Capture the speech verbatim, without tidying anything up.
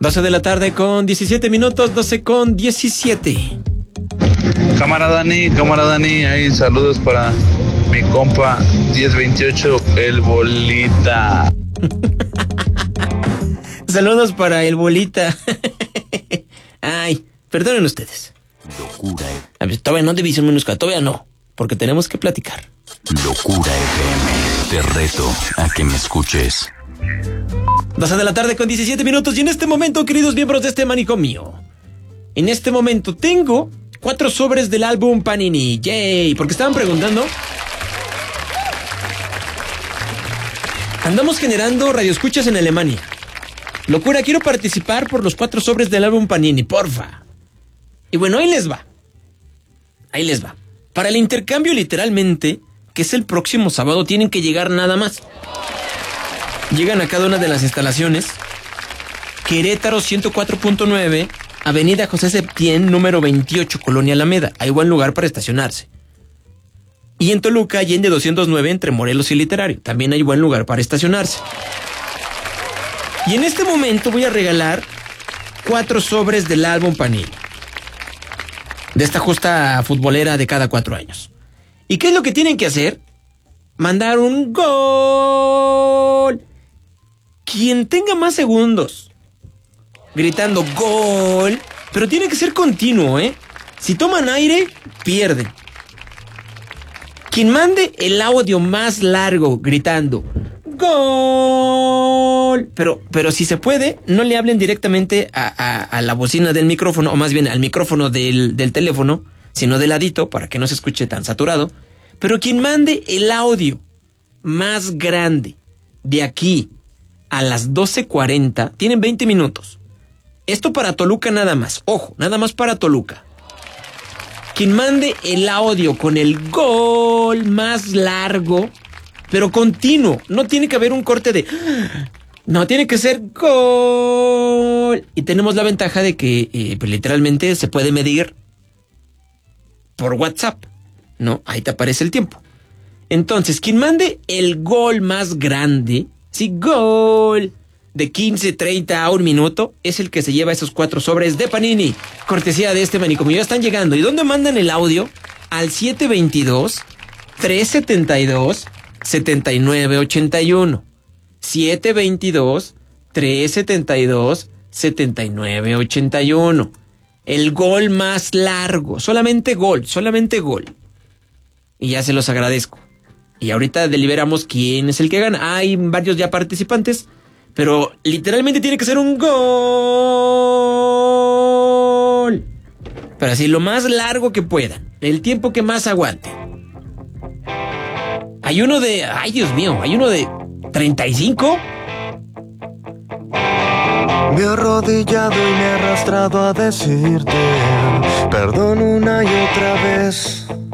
doce de la tarde con diecisiete minutos, doce con diecisiete. Cámara Dani, cámara Dani, ahí saludos para mi compa diez veintiocho, el Bolita. Saludos para el Bolita. Ay, perdonen ustedes. Locura. A ver, todavía no división minúscula, todavía no, porque tenemos que platicar. Locura F M, te reto a que me escuches. doce de la tarde con diecisiete minutos y en este momento, queridos miembros de este manicomio, en este momento tengo cuatro sobres del álbum Panini. ¡Yay! Porque estaban preguntando. Andamos generando radioescuchas en Alemania. Locura, quiero participar por los cuatro sobres del álbum Panini, porfa. Y bueno, ahí les va. Ahí les va. Para el intercambio, literalmente, que es el próximo sábado, tienen que llegar nada más. Llegan a cada una de las instalaciones. Querétaro ciento cuatro punto nueve, Avenida José Septién, número veintiocho, Colonia Alameda. Hay buen lugar para estacionarse. Y en Toluca, Allende doscientos nueve, entre Morelos y Literario. También hay buen lugar para estacionarse. Y en este momento voy a regalar cuatro sobres del álbum Panini. De esta justa futbolera de cada cuatro años. ¿Y qué es lo que tienen que hacer? Mandar un gol. Quien tenga más segundos gritando gol, pero tiene que ser continuo, ¿eh? Si toman aire, pierden. Quien mande el audio más largo gritando gol, pero, pero si se puede, no le hablen directamente a, a, a la bocina del micrófono, o más bien al micrófono del, del teléfono, sino de ladito, para que no se escuche tan saturado. Pero quien mande el audio más grande de aquí a las doce cuarenta, tienen veinte minutos. Esto para Toluca nada más. Ojo, nada más para Toluca. Quien mande el audio con el gol más largo, pero continuo. No tiene que haber un corte de... No, tiene que ser gol. Y tenemos la ventaja de que eh, pues, literalmente se puede medir por WhatsApp, ¿no? Ahí te aparece el tiempo. Entonces, quien mande el gol más grande, sí, gol, de quince, treinta a un minuto, es el que se lleva esos cuatro sobres de Panini. Cortesía de este manicomio. Ya están llegando. ¿Y dónde mandan el audio? Al siete veintidós, trescientos setenta y dos, setenta y nueve ochenta y uno. siete veintidós, trescientos setenta y dos, setenta y nueve ochenta y uno. El gol más largo. Solamente gol, solamente gol. Y ya se los agradezco. Y ahorita deliberamos quién es el que gana. Hay varios ya participantes, pero literalmente tiene que ser un gol. Pero así lo más largo que puedan. El tiempo que más aguante. Hay uno de... Ay, Dios mío. Hay uno de treinta y cinco. Me he arrodillado y me he arrastrado a decirte perdón una y otra vez.